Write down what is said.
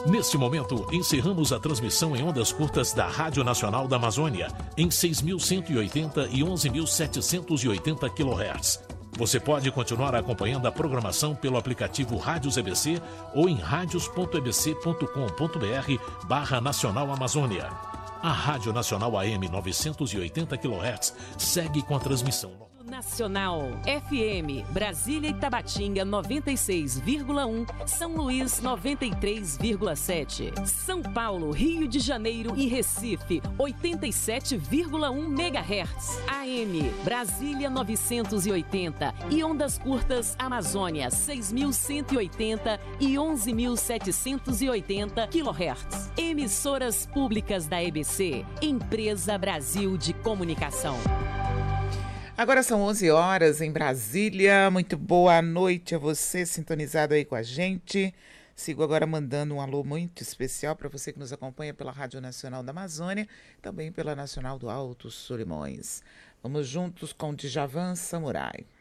Neste momento, encerramos a transmissão em ondas curtas da Rádio Nacional da Amazônia, em 6.180 e 11.780 kHz. Você pode continuar acompanhando a programação pelo aplicativo Rádios EBC ou em radios.ebc.com.br/Nacional Amazônia. A Rádio Nacional AM 980 kHz segue com a transmissão. Nacional FM, Brasília e Tabatinga 96,1, São Luís 93,7, São Paulo, Rio de Janeiro e Recife 87,1 MHz, AM, Brasília 980 e ondas curtas Amazônia 6.180 e 11.780 kHz. Emissoras públicas da EBC, Empresa Brasil de Comunicação. Agora são 11 horas em Brasília. Muito boa noite a você sintonizado aí com a gente. Sigo agora mandando um alô muito especial para você que nos acompanha pela Rádio Nacional da Amazônia, também pela Nacional do Alto Solimões. Vamos juntos com Djavan Samurai.